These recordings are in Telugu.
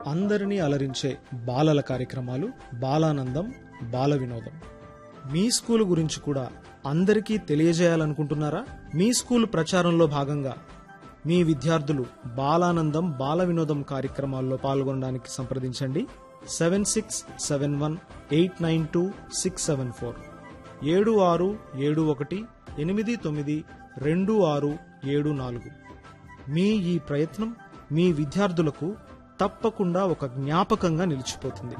అందరినీ అలరించే బాలల కార్యక్రమాలు బాలానందం బాల వినోదం. మీ స్కూలు గురించి కూడా అందరికీ తెలియజేయాలనుకుంటున్నారా? మీ స్కూలు ప్రచారంలో భాగంగా మీ విద్యార్థులు బాలానందం బాల వినోదం కార్యక్రమాల్లో పాల్గొనడానికి సంప్రదించండి. 7671892674 7671892674. మీ ఈ ప్రయత్నం మీ విద్యార్థులకు తప్పకుండా ఒక జ్ఞాపకంగా నిలిచిపోతుంది.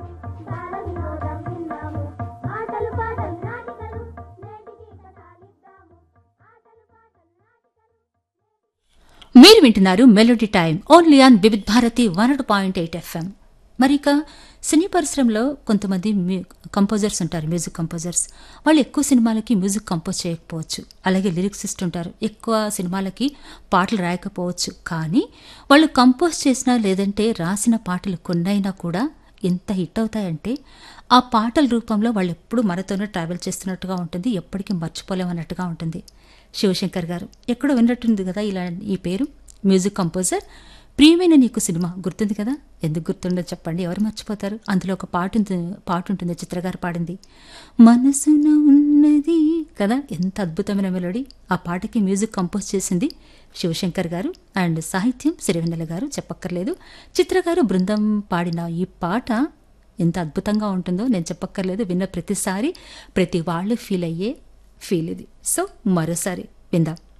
మీరు వింటున్నారు melody time only on Vividh Bharati 100.8 FM. మరిక సినీ పరిశ్రమలో కొంతమంది కంపోజర్స్ ఉంటారు, మ్యూజిక్ కంపోజర్స్. వాళ్ళు ఎక్కువ సినిమాలకి మ్యూజిక్ కంపోజ్ చేయకపోవచ్చు, అలాగే లిరిక్సిస్ట్ ఉంటారు, ఎక్కువ సినిమాలకి పాటలు రాయకపోవచ్చు. కానీ వాళ్ళు కంపోజ్ చేసినా లేదంటే రాసిన పాటలు కొన్నైనా కూడా ఎంత హిట్ అవుతాయంటే ఆ పాటల రూపంలో వాళ్ళు ఎప్పుడు మనతోనే ట్రావెల్ చేస్తున్నట్టుగా ఉంటుంది, ఎప్పటికీ మర్చిపోలేమన్నట్టుగా ఉంటుంది. శివశంకర్ గారు ఎక్కడో విన్నట్టుంది కదా ఈ పేరు. Music composer. ప్రియమైన నీకు సినిమా గుర్తుంది కదా, ఎందుకు గుర్తుండో చెప్పండి, ఎవరు మర్చిపోతారు? అందులో ఒక పాట ఉంటుంది, చిత్రగారు పాడింది, మనసున ఉన్నది కదా, ఎంత అద్భుతమైన మెలోడీ. ఆ పాటకి మ్యూజిక్ కంపోజ్ చేసింది శివశంకర్ గారు అండ్ సాహిత్యం సిరివెన్నెల గారు, చెప్పక్కర్లేదు. చిత్రగారు బృందం పాడిన ఈ పాట ఎంత అద్భుతంగా ఉంటుందో నేను చెప్పక్కర్లేదు. విన్న ప్రతిసారి ప్రతి వాళ్ళు ఫీల్ అయ్యే ఫీల్ ఇది. సో మరోసారి విందాం.